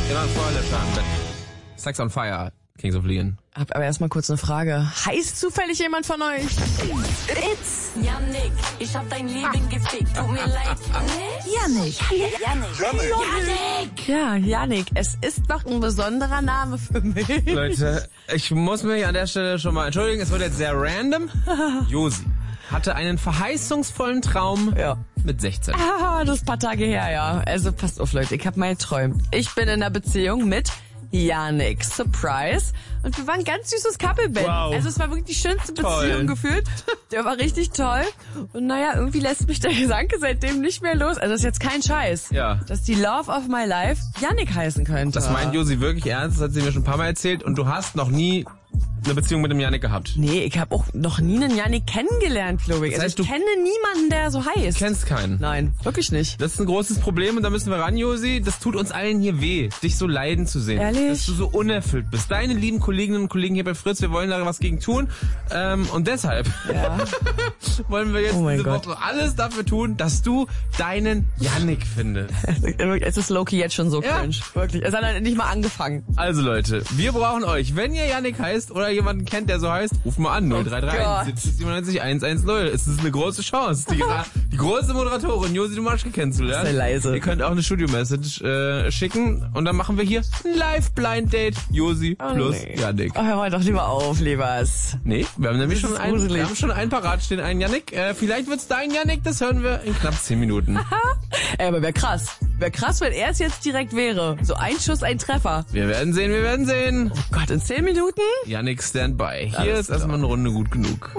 Genau, ein Feuerlöscher am Bett. Sex on Fire, Kings of Leon. Hab aber erstmal kurz eine Frage. Heißt zufällig jemand von euch? It's Yannick, ich hab dein Leben gefickt, tut mir leid. Yannick. Ja, Yannick, es ist doch ein besonderer Name für mich. Leute, ich muss mich an der Stelle schon mal entschuldigen, es wird jetzt sehr random. Josi hatte einen verheißungsvollen Traum mit 16. Ah, das ist ein paar Tage her, ja. Also passt auf, Leute, ich hab mal geträumt. Ich bin in einer Beziehung mit Yannick, Surprise. Und wir waren ein ganz süßes Couple-Band. Wow. Also es war wirklich die schönste Beziehung Toll. gefühlt. Der war richtig toll. Und naja, irgendwie lässt mich der Gedanke seitdem nicht mehr los. Also das ist jetzt kein Scheiß. Ja. Dass die Love of my life Yannick heißen könnte. Das meint Josi wirklich ernst, das hat sie mir schon ein paar Mal erzählt. Und du hast noch nie eine Beziehung mit dem Yannick gehabt. Nee, ich habe auch noch nie einen Yannick kennengelernt, glaube ich. Das heißt, also ich kenne niemanden, der so heißt. Du kennst keinen. Nein, wirklich nicht. Das ist ein großes Problem und da müssen wir ran, Josi. Das tut uns allen hier weh, dich so leiden zu sehen. Ehrlich? Dass du so unerfüllt bist. Deine lieben Kolleginnen und Kollegen hier bei Fritz, wir wollen da was gegen tun. Und deshalb wollen wir jetzt diese Woche alles dafür tun, dass du deinen Yannick findest. Es ist Loki jetzt schon so cringe. Wirklich. Es hat halt nicht mal angefangen. Also Leute, wir brauchen euch. Wenn ihr Yannick heißt oder jemanden kennt, der so heißt, ruft mal an. 0331 70 97 110. Es ist eine große Chance, die große Moderatorin Josi Domaschke kennenzulernen. Sehr leise. Ihr könnt auch eine Studio-Message schicken und dann machen wir hier ein Live-Blind-Date. Josi plus Yannick. Ach, hör mal doch lieber auf, Liebers. Nee, wir haben nämlich Das schon ist einen, gruselig. wir haben schon einen parat stehen, einen Yannick. Vielleicht wird's dein Yannick, das hören wir in knapp 10 Minuten. Ey, aber wäre krass. Wäre krass, wenn er es jetzt direkt wäre. So ein Schuss, ein Treffer. Wir werden sehen. Oh Gott, in 10 Minuten? Yannick, Standby. Hier Alles ist erstmal eine Runde gut genug.